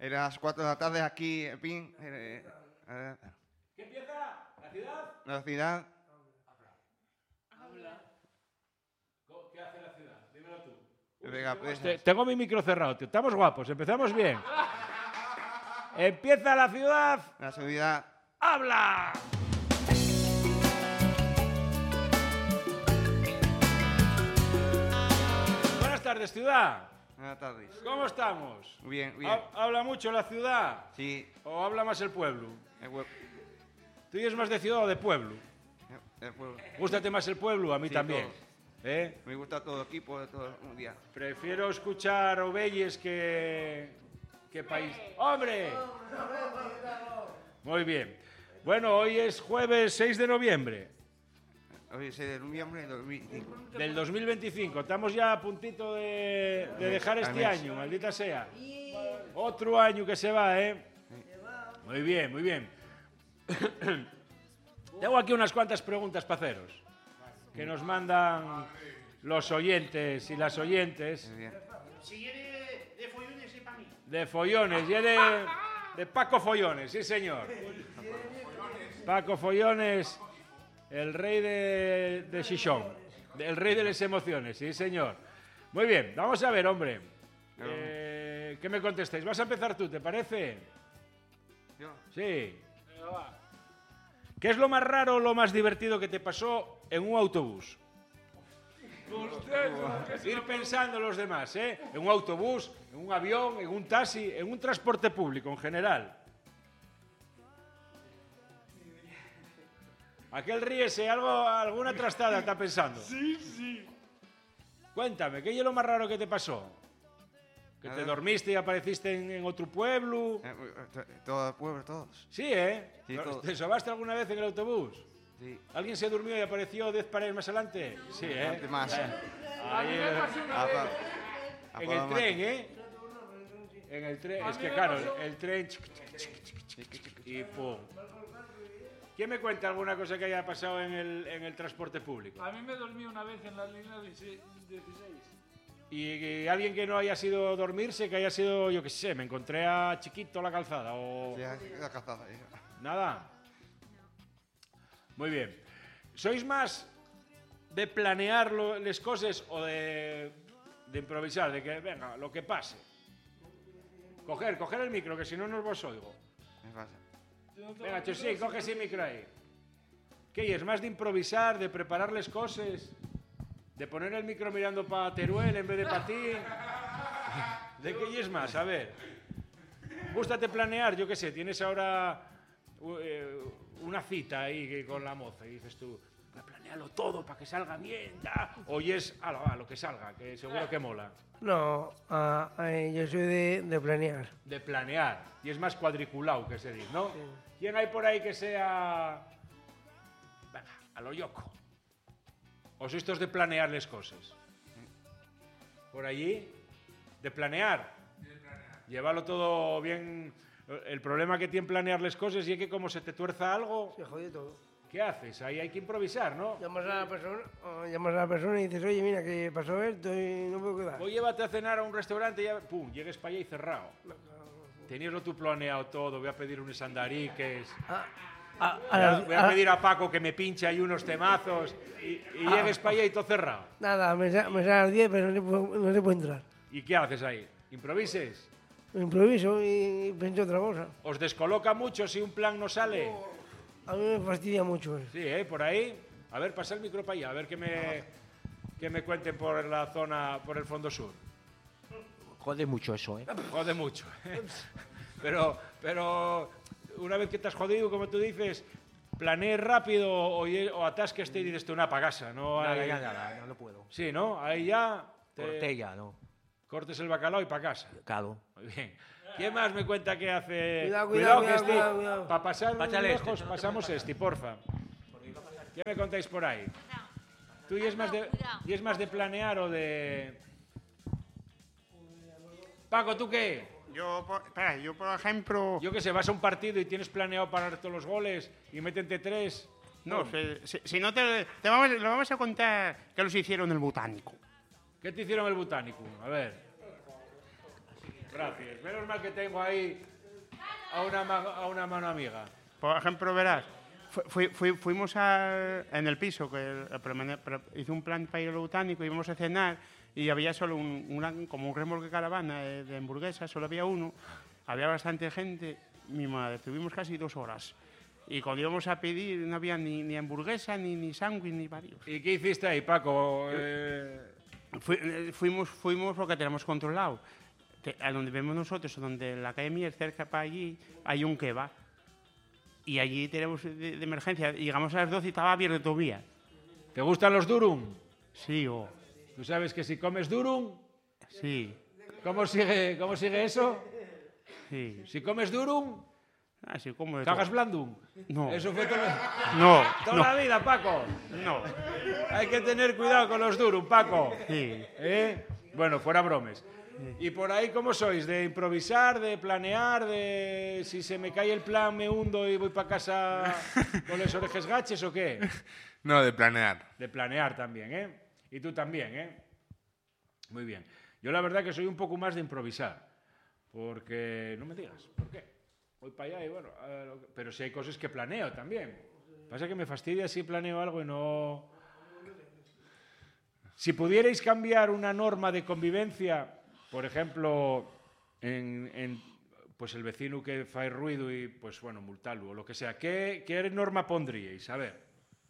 Era las 4 de la tarde aquí, en fin. ¿Qué empieza? ¿La ciudad? La ciudad. Habla. ¿Qué hace la ciudad? Dímelo tú. Venga, pues. Tengo mi micro cerrado, tío. Estamos guapos, empezamos bien. Empieza la ciudad. La ciudad. ¡Habla! Buenas tardes, ciudad. Buenas tardes. ¿Cómo estamos? Muy bien, bien. ¿Habla mucho la ciudad? Sí. ¿O habla más el pueblo? El pueblo. ¿Tú eres más de ciudad o de pueblo? El pueblo. ¿Gústate más el pueblo? A mí Sí, también. todos. ¿Eh? Me gusta todo equipo, de todo un día. Prefiero escuchar Ovelles que país. ¡Hombre! Muy bien. Bueno, hoy es jueves 6 de noviembre Hoy es de noviembre de 2005. del 2025. Estamos ya a puntito de dejar este año, maldita sea. Otro año que se va, ¿eh? Muy bien, muy bien. Tengo aquí unas cuantas preguntas para haceros que nos mandan los oyentes y las oyentes. Muy bien. Si eres de follones, es para mí. De follones, y de Paco Follones, sí señor. Paco Follones, el rey de Xixón, el rey de las emociones, sí señor. Muy bien, vamos a ver, hombre. ¿Qué me contestáis? Vas a empezar tú, ¿te parece? Yo. Sí. ¿Qué es lo más raro o lo más divertido que te pasó en un autobús? Ir pensando los demás, ¿eh? En un autobús, en un avión, en un taxi, en un transporte público en general. Aquel ríese, alguna trastada está pensando. Sí. Cuéntame, ¿qué es lo más raro que te pasó? ¿Que te dormiste y apareciste en otro pueblo? Todo el pueblo, todos. Sí, ¿eh? Sí, todo. ¿Te sobaste alguna vez en el autobús? Sí. ¿Alguien se durmió y apareció 10 paredes más adelante? Sí, ¿eh? Bastante más. Ahí, en el tren, ¿eh? En el tren, es que claro, el tren... Y pum. ¿Quién me cuenta alguna cosa que haya pasado en el transporte público? A mí me dormí una vez en la línea 16. Y alguien que no haya sido dormirse, que haya sido, yo qué sé, me encontré a Chiquito la calzada o... Sí, la calzada. Nada. Muy bien. ¿Sois más de planear las cosas o de improvisar? De que, venga, lo que pase. Coger el micro, que si no, no os oigo. Me pasa. Venga, Chusí, coge ese micro ahí. ¿Qué es? ¿Más de improvisar, de preparar las cosas? ¿De poner el micro mirando para Teruel en vez de para ti? ¿De qué es más? A ver. Gústate planear, yo qué sé, tienes ahora una cita ahí con la moza y dices tú, planealo todo para que salga bien, da. Oyes a lo que salga, que seguro que mola. No, yo soy de planear. De planear. Y es más cuadriculado que se dice, ¿no? Sí. ¿Quién hay por ahí que sea... Venga, a lo yoco? ¿O sois estos de planear las cosas? ¿Por allí? ¿De planear? Llevarlo todo bien... El problema que tiene planear las cosas es que como se te tuerza algo... Se jode todo. ¿Qué haces? Ahí hay que improvisar, ¿no? Llamas a la persona y dices, oye, mira, que pasó esto y no puedo quedar. O llévate a cenar a un restaurante y ya... ¡Pum! Llegues para allá y cerrado. Teníaslo tú planeado todo. Voy a pedir unos andariques... voy a pedir a Paco que me pinche ahí unos temazos y llegues para allá y todo cerrado. Nada, me sale a las 10, pero no se puede entrar. ¿Y qué haces ahí? ¿Improvises? Improviso y pienso otra cosa. ¿Os descoloca mucho si un plan no sale? A mí me fastidia mucho eso. Sí, por ahí. A ver, pasa el micro para allá, a ver que me cuenten por la zona, por el fondo sur. Jode mucho eso, ¿eh? Jode mucho. Pero una vez que te has jodido, como tú dices, planees rápido o atasques y dices tú, para casa. No, Nada, no puedo. Sí, ¿no? Ahí ya... Cortella, ¿no? Cortes el bacalao y para casa. Claro. Muy bien. ¿Quién más me cuenta que hace...? Cuidado. Para pasar Pásale lejos, pasamos porfa. ¿Qué me contáis por ahí? ¿Tú y es más de planear o de...? Paco, ¿tú qué? Yo, por ejemplo... Yo qué sé, vas a un partido y tienes planeado parar todos los goles y métete 3. No, si no lo vamos a contar que los hicieron en el Botánico. ¿Qué te hicieron el Botánico? A ver. Gracias. Menos mal que tengo ahí a una mano amiga. Por ejemplo, verás, fuimos en el piso, que hice un plan para ir al botánico, íbamos a cenar y había solo como un remolque caravana de hamburguesas, solo había uno, había bastante gente, mi madre, estuvimos casi 2 horas. Y cuando íbamos a pedir no había ni hamburguesa, ni sándwich, ni varios. ¿Y qué hiciste ahí, Paco? Fuimos porque tenemos controlado. A donde vemos nosotros, donde la calle Mier, cerca para allí, hay un kebab. Y allí tenemos de emergencia. Llegamos a las 12 y estaba abierto todavía. ¿Te gustan los durum? Sí, ¿Tú sabes que si comes durum, sí, cómo sigue eso? sí. Si comes durum, Así como de cagas todo. blandum. No. Eso fue No, toda no, la vida, Paco. no. Hay que tener cuidado con los durum, Paco. Sí. Bueno, fuera bromes. ¿Y por ahí cómo sois? ¿De improvisar, de planear, de si se me cae el plan me hundo y voy para casa con las orejas gaches o qué? No, de planear. De planear también, ¿eh? Y tú también, ¿eh? Muy bien. Yo la verdad que soy un poco más de improvisar. Porque, no me digas, ¿por qué? Voy para allá y bueno, pero si hay cosas que planeo también. Pasa que me fastidia si planeo algo y no... Si pudierais cambiar una norma de convivencia, por ejemplo, pues el vecino que fa ruido y, pues bueno, multarlo o lo que sea, ¿qué norma pondríais? A ver.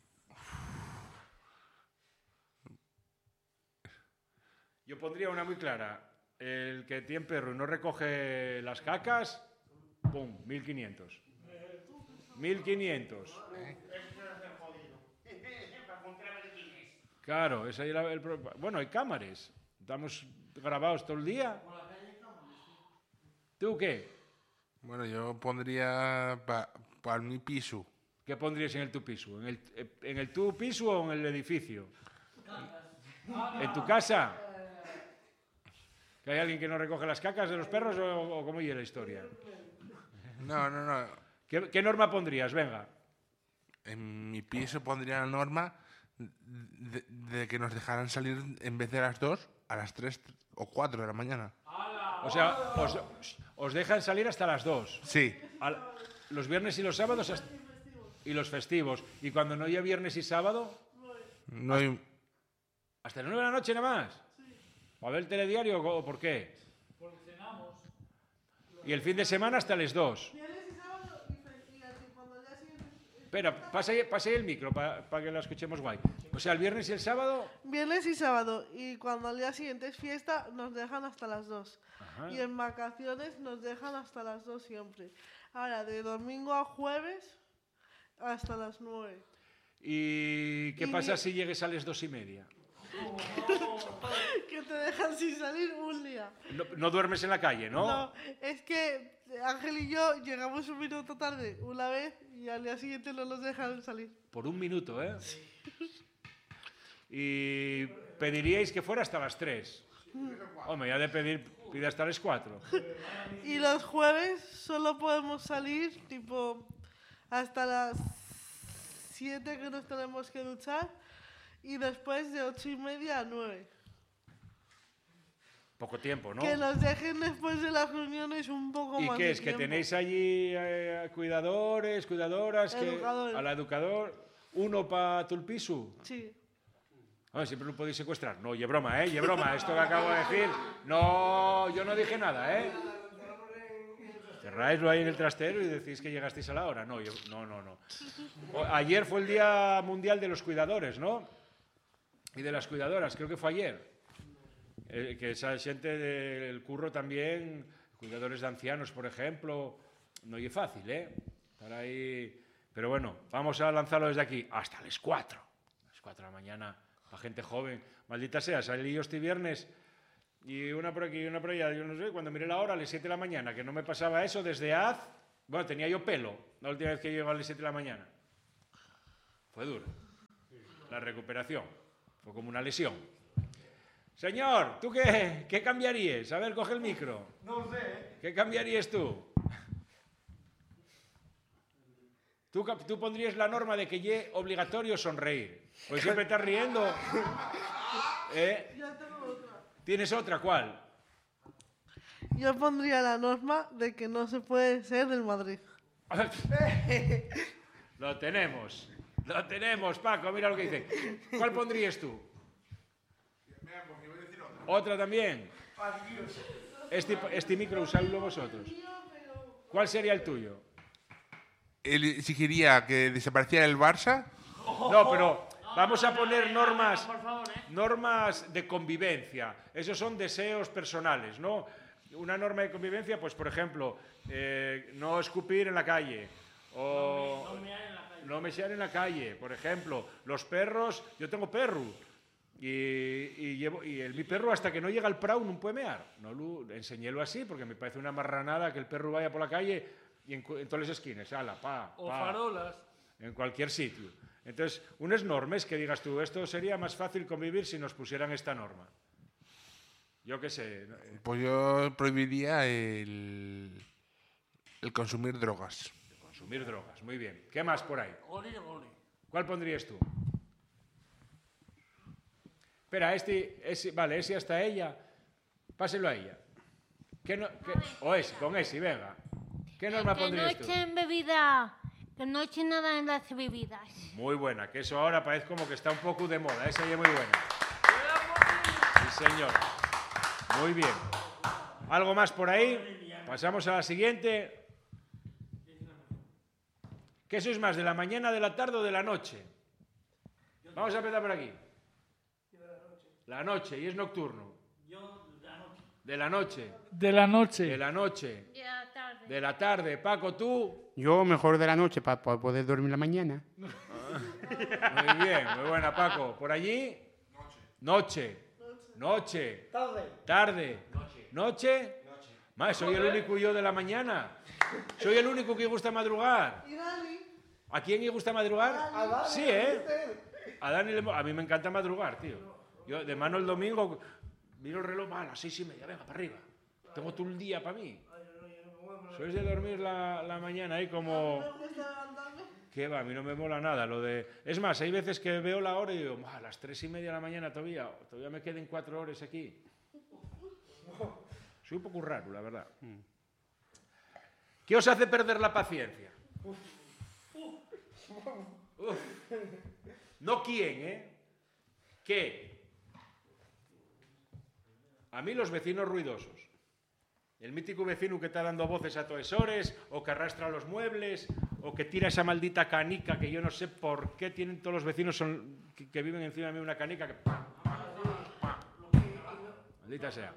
Yo pondría una muy clara. El que tiene perro y no recoge las cacas, ¡pum! 1.500. 1.500. Claro, ese era el problema. Bueno, hay cámaras. Estamos grabados todo el día. ¿Tú qué? Bueno, yo pondría para mi piso. ¿Qué pondrías en el tu piso? ¿En el tu piso o en el edificio? ¿En tu casa? ¿Que hay alguien que no recoge las cacas de los perros o cómo es la historia? No. ¿Qué norma pondrías? Venga. En mi piso pondría la norma de que nos dejaran salir en vez de las 2, a las 3 o 4 de la mañana. O sea, os dejan salir hasta las 2. Sí. Los viernes y los sábados y los festivos. ¿Y cuando no haya viernes y sábado? No hay... ¿Hasta las 9 de la noche nada más? ¿A ver el telediario o por qué? Porque cenamos. Y el fin de semana hasta las 2. Espera, pasa ahí el micro para que la escuchemos guay. O sea, el viernes y el sábado... Viernes y sábado. Y cuando al día siguiente es fiesta, nos dejan hasta las 2. Ajá. Y en vacaciones nos dejan hasta las 2 siempre. Ahora, de domingo a jueves, hasta las 9. ¿Y qué pasa si llegues a las 2:30? Que te dejan sin salir un día. No duermes en la calle, ¿no? No, es que Ángel y yo llegamos un minuto tarde una vez y al día siguiente no nos dejaron salir. Por un minuto, ¿eh? Y pediríais que fuera hasta las 3. Hombre, ya de pedir, pide hasta las 4. Y los jueves solo podemos salir tipo hasta las 7 que nos tenemos que duchar y después de 8:30 a 9. Poco tiempo, ¿no? Que nos dejen después de las reuniones un poco ¿Y más qué de es? ¿Que tiempo. tenéis allí cuidadores, cuidadoras? Educadores. A la educador, uno para tu piso. Sí. Siempre lo podéis secuestrar. No, y broma, ¿eh? Y broma, esto que acabo de decir. No, yo no dije nada, ¿eh? Cerráislo ahí en el trastero y decís que llegasteis a la hora. No. Ayer fue el Día Mundial de los Cuidadores, ¿no? Y de las cuidadoras, creo que fue ayer. Que esa gente del curro también, cuidadores de ancianos, por ejemplo, no es fácil, ¿eh? Estar ahí... Pero bueno, vamos a lanzarlo desde aquí. Hasta las 4. A las 4 de la mañana, para gente joven. Maldita sea, salí yo este viernes y una por aquí y una por allá. Yo no sé, cuando miré la hora, a las 7 de la mañana, que no me pasaba eso desde Bueno, tenía yo pelo la última vez que llego a las 7 de la mañana. Fue duro. La recuperación. Fue como una lesión. Señor, ¿tú qué cambiarías? A ver, coge el micro. No sé. ¿Qué cambiarías tú? ¿Tú pondrías la norma de que es obligatorio sonreír? Pues siempre estás riendo. Ya tengo otra. ¿Tienes otra? ¿Cuál? yo pondría la norma de que no se puede ser del Madrid. Lo tenemos, Paco, mira lo que dice. ¿Cuál pondrías tú? ¿Otra también? Este micro usadlo vosotros. ¿Cuál sería el tuyo? Él exigiría que desapareciera el Barça. No, pero vamos a poner normas de convivencia. Esos son deseos personales, ¿no? Una norma de convivencia, pues por ejemplo, no escupir en la calle o no mesear en la calle, por ejemplo. Los perros, yo tengo perro y mi perro hasta que no llega al prau no puede mear. No enseñélo así porque me parece una marranada que el perro vaya por la calle y en todas las esquinas, O farolas. en cualquier sitio. Entonces, unas normas que digas tú, esto sería más fácil convivir si nos pusieran esta norma. Yo qué sé. Pues yo prohibiría el consumir drogas. Consumir drogas, muy bien. ¿Qué más por ahí? ¿Cuál pondrías tú? Espera, ese hasta ella. Páselo a ella. Con ese, venga. ¿Qué norma pondrías tú? Que no echen bebida, que no echen nada en las bebidas. Muy buena, que eso ahora parece como que está un poco de moda. Esa ya es muy buena. Sí, señor. Muy bien. ¿Algo más por ahí? Pasamos a la siguiente. ¿Qué sois más, de la mañana, de la tarde o de la noche? Vamos a empezar por aquí. La noche, y es nocturno. De la noche. De la noche. De la noche. De la tarde. De la tarde. Paco, tú. Yo mejor de la noche para poder dormir la mañana. Muy bien, muy buena, Paco. ¿Por allí? Noche. Noche. Tarde. Noche. Más, soy el único yo de la mañana. Soy el único que gusta madrugar. ¿Y Dani? ¿A quién le gusta madrugar? Sí, ¿eh? A Dani a mí me encanta madrugar, tío. Yo de mano el domingo miro el reloj, a las 6:30, venga, para arriba. Tengo todo el día para mí. Sois de dormir la mañana ahí como... ¿Me gusta levantarme? ¿Qué va? A mí no me mola nada lo de... Es más, hay veces que veo la hora y digo, a las 3:30 de la mañana todavía me queden 4 horas aquí. Soy un poco raro, la verdad. ¿Qué os hace perder la paciencia? Uf. No quién, ¿eh? ¿Qué? A mí los vecinos ruidosos. El mítico vecino que está dando voces a todas horas, o que arrastra los muebles, o que tira esa maldita canica que yo no sé por qué tienen todos los vecinos que viven encima de mí una canica que... ¡pam, pam, pam! Maldita sea.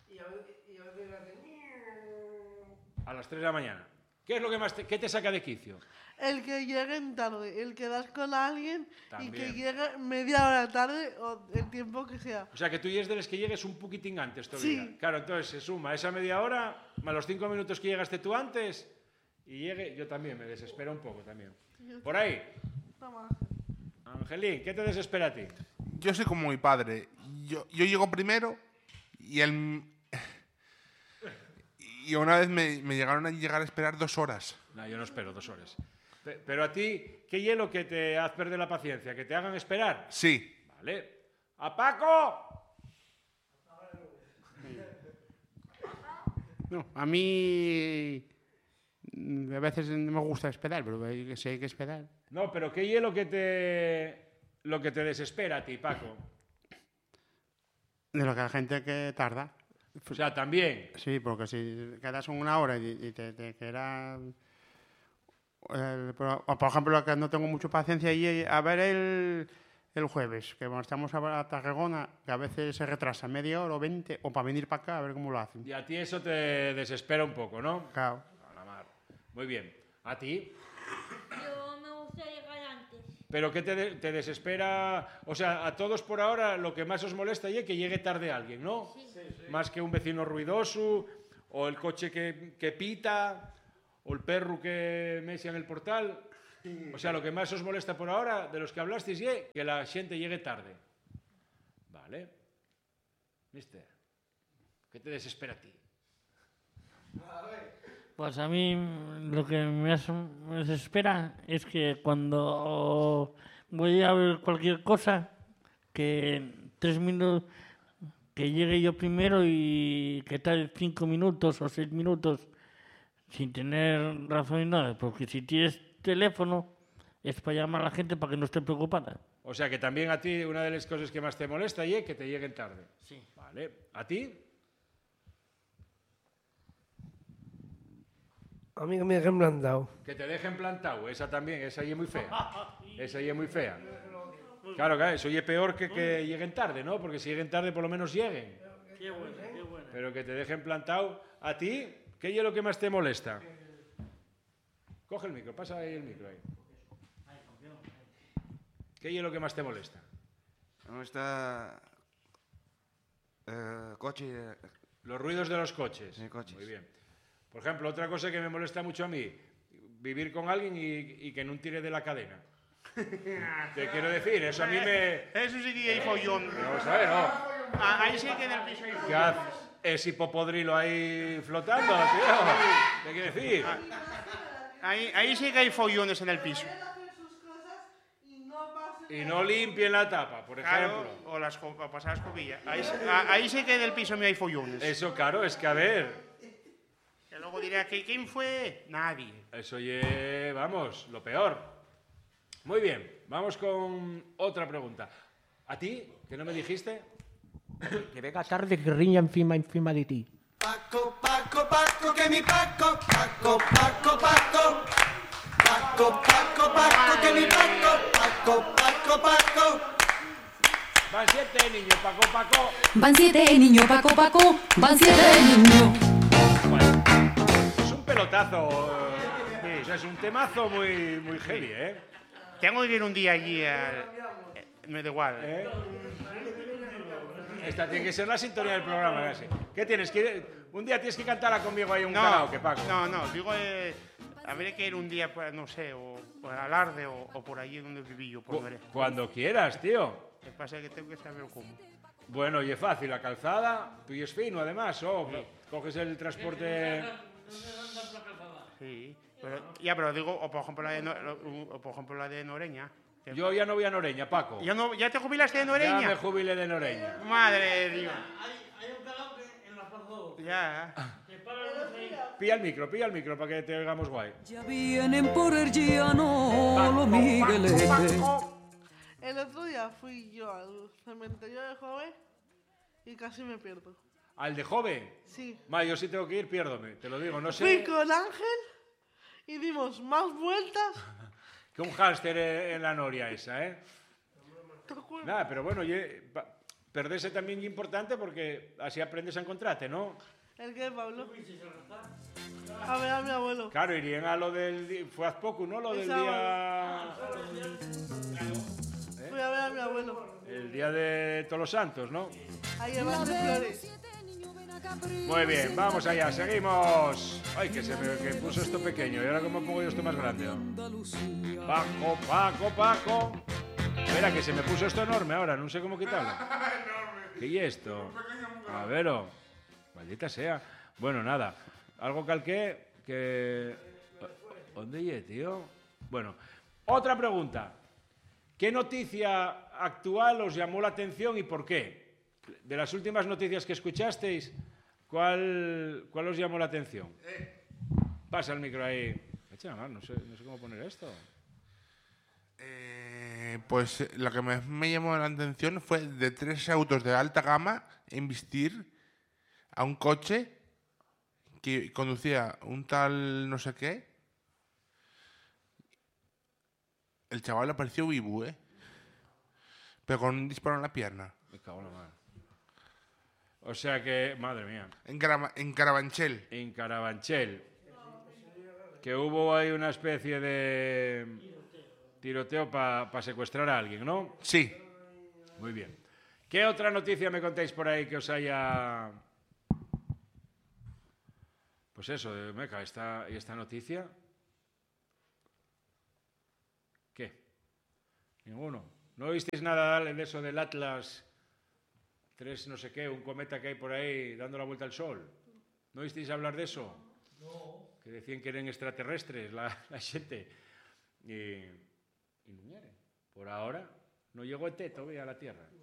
A las 3 de la mañana. ¿Qué es lo que más qué te saca de quicio? El que lleguen tarde, el que das con alguien También. y que llegue media hora tarde o el tiempo que sea. O sea, que tú y es de los que llegues un poquitín antes todavía. Sí. Claro, entonces se suma esa media hora, más los 5 minutos que llegaste tú antes, y llegue... Yo también me desespero un poco también. Por ahí, Toma. Angelín, ¿qué te desespera a ti? Yo soy como mi padre. Yo llego primero y él... Y una vez me llegaron a llegar a esperar 2 horas. No, yo no espero 2 horas. Pero a ti, ¿qué hielo que te hace perder la paciencia? ¿Que te hagan esperar? Sí. Vale. ¡A Paco! No, a mí a veces no me gusta esperar, pero si hay que esperar. No, pero ¿qué hielo que te desespera a ti, Paco? De lo que la gente que tarda. O sea, también. Sí, porque si quedas 1 hora y te queda... por ejemplo, lo que no tengo mucha paciencia y a ver el jueves, que cuando estamos a Tarragona, que a veces se retrasa media hora o 20, o para venir para acá a ver cómo lo hacen. Y a ti eso te desespera un poco, ¿no? Claro. A la mar. Muy bien. ¿A ti? Yo me gusta llegar antes. ¿Pero qué te desespera? O sea, a todos por ahora lo que más os molesta es que llegue tarde alguien, ¿no? Sí. Más que un vecino ruidoso, o el coche que pita, o el perro que mesia en el portal. O sea, lo que más os molesta por ahora, de los que hablasteis, es que la gente llegue tarde. Vale. Mister, ¿qué te desespera a ti? Pues a mí lo que me desespera es que cuando voy a ver cualquier cosa, que en 3 minutos que llegue yo primero y que tarde 5 minutos o 6 minutos sin tener razón ni nada, porque si tienes teléfono es para llamar a la gente para que no esté preocupada. O sea que también a ti una de las cosas que más te molesta es que te lleguen tarde. Sí. Vale. ¿A ti? A mí que me dejen plantado. Que te dejen plantado, esa también, esa ahí es muy fea. Esa ahí es muy fea. Claro, eso y es peor que lleguen tarde, ¿no? Porque si lleguen tarde, por lo menos lleguen. Qué bueno, qué bueno. Pero que te dejen plantado. ¿A ti? ¿Qué es lo que más te molesta? Coge el micro, pasa ahí el micro ahí. ¿Qué es lo que más te molesta? No está... coche... Los ruidos de los coches. Sí, coches. Muy bien. Por ejemplo, otra cosa que me molesta mucho a mí, vivir con alguien y que no tire de la cadena. Te quiero decir, eso a mí me... Eso sí que hay follón. Vamos a ver, ¿no? Ahí sí que en el piso hay ¿Qué follón. haces? Es hipopodrilo ahí flotando, tío. ¿Qué quiere decir? Ahí sí que hay follones en el piso. Y no limpien la tapa, por ejemplo. Claro, o pasar la escobilla. Ahí sí que en el piso me hay follones. Eso, claro, es que a ver... Que luego dirá que ¿quién fue? Nadie. Eso vamos, lo peor. Muy bien, vamos con otra pregunta. ¿A ti? ¿Que no me dijiste? Que venga tarde que riña encima de ti. Paco, Paco, Paco, que mi Paco, Paco, Paco, Paco. Paco, Paco, Paco, que mi Paco, Paco, Paco, Paco. Van 7 niños, Paco, Paco. Van 7 niños, Paco, Paco. Van 7 niños. Bueno, es un pelotazo. O sea, es un temazo muy, muy heavy, ¿eh? Tengo que ir un día allí me da igual. Esta tiene que ser la sintonía del programa, casi. ¿Qué tienes que ir? Un día tienes que cantarla conmigo ahí en un karaoke, Paco. No, digo, habría que ir un día, pues, no sé, o al Alarde o por allí donde viví yo. Cuando quieras, tío. Lo que pasa es que tengo que saber cómo. Bueno, y es fácil, la calzada, y es fino además, coges el transporte... Sí, pero digo, o por ejemplo la de Noreña. Yo ya no voy a Noreña, Paco. ¿Ya te jubilaste de Noreña? Ya me jubilé de Noreña. Madre de Dios. Hay un karaoke en la Plaza 2. Ya. Pilla el micro para que te oigamos guay. Ya vienen por el llano los migueletes. El otro día fui yo al cementerio de Joven y casi me pierdo. ¿Al de joven? Sí. Yo sí tengo que ir, piérdome, te lo digo, no sé. Fui con Ángel y dimos más vueltas. Que un hámster en la noria esa, ¿eh? Nada, pero bueno, perderse también es importante porque así aprendes a encontrarte, ¿no? ¿El qué, Pablo? A ver a mi abuelo. Claro, irían a lo del... Fue hace poco, ¿no? Lo del día... Fui a ver a mi abuelo. El día de Todos los Santos, ¿no? Ahí llevando flores. Muy bien, vamos allá, seguimos. Ay, que puso esto pequeño. ¿Y ahora cómo pongo yo esto más grande? Paco, Paco, Paco. Espera, que se me puso esto enorme ahora, no sé cómo quitarlo. ¿Qué es esto? A ver, maldita sea. Bueno, nada. Algo calqué que... ¿Dónde llegué, tío? Bueno, otra pregunta. ¿Qué noticia actual os llamó la atención y por qué? De las últimas noticias que escuchasteis, ¿cuál os llamó la atención? Pasa el micro ahí. Echa, no sé cómo poner esto. Pues lo que me llamó la atención fue de 3 autos de alta gama investir a un coche que conducía un tal no sé qué. El chaval apareció vivo, pero con un disparo en la pierna. Me cago en la mano. O sea que, madre mía. En Carabanchel. En Carabanchel. Que hubo ahí una especie de tiroteo para secuestrar a alguien, ¿no? Sí. Muy bien. ¿Qué otra noticia me contáis por ahí que os haya... Pues eso, Meca, esta noticia... ¿Qué? Ninguno. ¿No visteis nada de eso del Atlas 3 no sé qué, un cometa que hay por ahí dando la vuelta al Sol? ¿No visteis hablar de eso? No. Que decían que eran extraterrestres la gente. Y no vienen. Por ahora no llegó ET todavía a la Tierra.